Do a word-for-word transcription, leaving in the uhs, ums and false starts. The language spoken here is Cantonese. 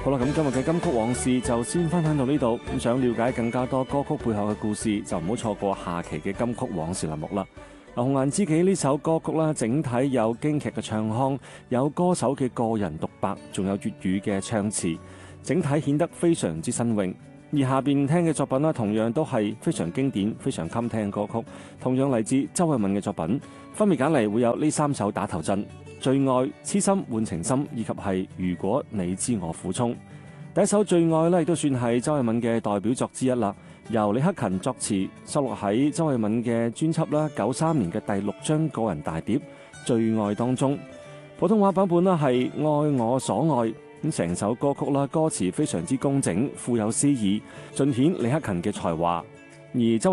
好啦，咁今日嘅金曲往事就先分享到呢度。咁想了解更加多歌曲背後嘅故事，就唔好錯過下期嘅金曲往事欄目啦。嗱，紅顏知己呢首歌曲啦，整體有京劇嘅唱腔，有歌手嘅個人獨白，仲有粵語嘅唱詞，整體顯得非常之新穎。而下邊聽嘅作品啦，同樣都係非常經典、非常襟聽嘅歌曲，同樣嚟自周慧敏嘅作品，分別揀嚟會有呢三首打頭陣。最愛、痴心換情深，以及係如果你知我苦衷。第一首最愛呢，亦都算係周慧敏嘅代表作之一啦。由李克勤作詞，收錄喺周慧敏嘅專輯啦，九三年嘅第六張個人大碟《最愛》當中。普通話版本呢係愛我所愛。咁成首歌曲啦，歌詞非常之工整，富有詩意，盡顯李克勤嘅才華。而周